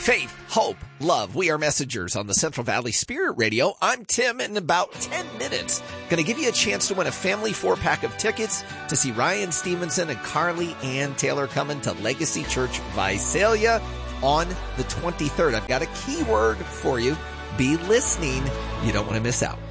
Faith, hope, love. We are messengers on the Central Valley Spirit Radio. I'm Tim. In about 10 minutes, going to give you a chance to win a family 4-pack of tickets to see Ryan Stevenson and Carly Ann Taylor coming to Legacy Church Visalia on the 23rd. I've got a keyword for you. Be listening. You don't want to miss out.